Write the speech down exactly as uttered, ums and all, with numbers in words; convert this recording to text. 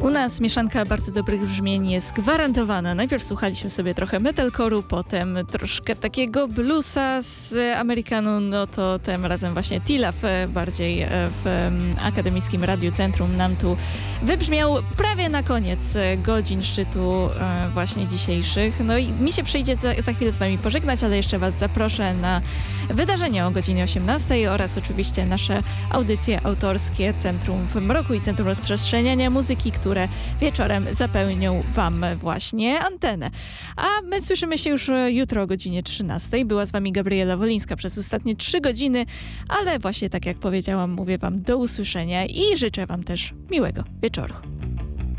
U nas mieszanka bardzo dobrych brzmień jest gwarantowana. Najpierw słuchaliśmy sobie trochę metalcore'u, potem troszkę takiego bluesa z Amerykanu, no to tym razem właśnie Tilaf bardziej w Akademickim Radiu Centrum nam tu wybrzmiał prawie na koniec godzin szczytu właśnie dzisiejszych. No i mi się przyjdzie za, za chwilę z wami pożegnać, ale jeszcze was zaproszę na wydarzenia o godzinie osiemnastej oraz oczywiście nasze audycje autorskie Centrum w Mroku i Centrum Rozprzestrzeniania Muzyki, które wieczorem zapełnią wam właśnie antenę. A my słyszymy się już jutro o godzinie trzynastej. Była z wami Gabriela Wolińska przez ostatnie trzy godziny, ale właśnie tak jak powiedziałam, mówię wam do usłyszenia i życzę wam też miłego wieczoru.